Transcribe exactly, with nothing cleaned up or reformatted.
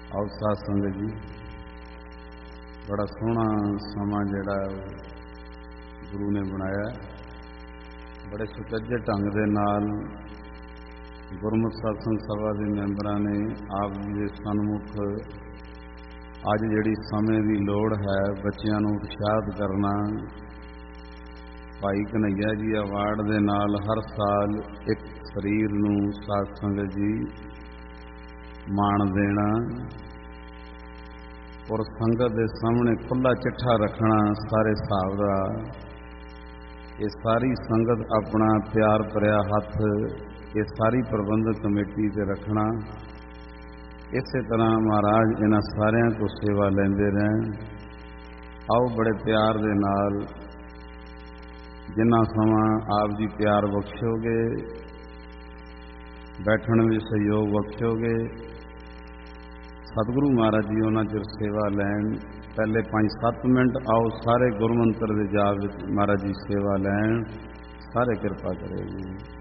आओ साध संगत जी, बड़ा सोहना समा जिहड़ा गुरु ने बनाया, बड़े सुचज्जे ढंग दे नाल गुरमुख सत्संग सभा के मैंबरां ने आप जी के सन्मुख अज जिहड़ी समय की लोड़ है बच्चियां नूं उत्साहित करना, भाई कन्हैया जी अवार्ड दे नाल हर साल एक शरीर नूं साध संगत जी मान देना और संगत के सामने खुला चिट्ठा रखना सारे हिसाब का, ये सारी संगत अपना प्यार भरिया हथ ये सारी प्रबंधक कमेटी से रखना। इस तरह महाराज इन्हां सारियां को सेवा लेंदे रहें। आओ बड़े प्यार दे नाल जिन्ना समा आप जी प्यार बख्शोगे, बैठण में सहयोग बख्शोगे, सतगुरु महाराज जी उन्हां चिर सेवा लैन। पहले पांच सत्त मिनट आओ सारे गुरमंत्र दे जाप विच महाराज जी सेवा लैन, सारे कृपा करेगी।